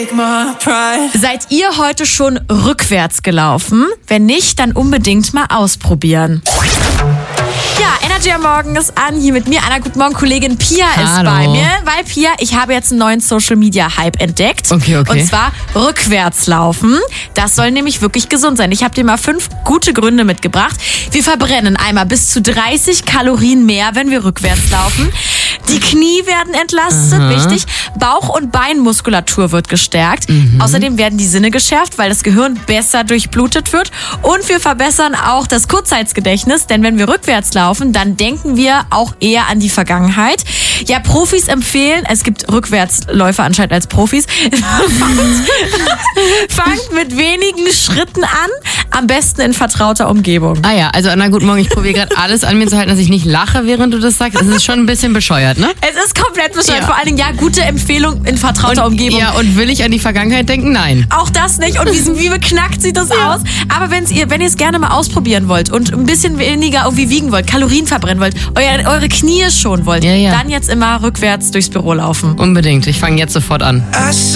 Seid ihr heute schon rückwärts gelaufen? Wenn nicht, dann unbedingt mal ausprobieren. Ja, Energy am Morgen ist an. Hier mit mir, Anna, guten Morgen, Kollegin Pia ist bei mir. Weil Pia, ich habe jetzt einen neuen Social-Media-Hype entdeckt. Okay. Und zwar rückwärts laufen. Das soll nämlich wirklich gesund sein. Ich habe dir mal 5 gute Gründe mitgebracht. Wir verbrennen einmal bis zu 30 Kalorien mehr, wenn wir rückwärts laufen. Die Knie werden entlastet, wichtig. Bauch- und Beinmuskulatur wird gestärkt. Außerdem werden die Sinne geschärft, weil das Gehirn besser durchblutet wird. Und wir verbessern auch das Kurzzeitgedächtnis, denn wenn wir rückwärts laufen, dann denken wir auch eher an die Vergangenheit. Ja, Profis empfehlen, es gibt Rückwärtsläufer anscheinend als Profis, fangt mit wenigen Schritten an, am besten in vertrauter Umgebung. Ah ja, also Anna, guten Morgen. Ich probiere gerade alles an mir zu halten, dass ich nicht lache, während du das sagst. Es ist schon ein bisschen bescheuert, ne? Es ist komplett bescheuert. Ja. Vor allen Dingen, ja, gute Empfehlung in vertrauter Umgebung. Ja, und will ich an die Vergangenheit denken? Nein. Auch das nicht. Und wie beknackt sieht das aus? Aber wenn ihr es gerne mal ausprobieren wollt und ein bisschen weniger irgendwie wiegen wollt, Kalorien verbrennen wollt, eure Knie schonen wollt, Ja. dann jetzt immer rückwärts durchs Büro laufen. Unbedingt. Ich fange jetzt sofort an.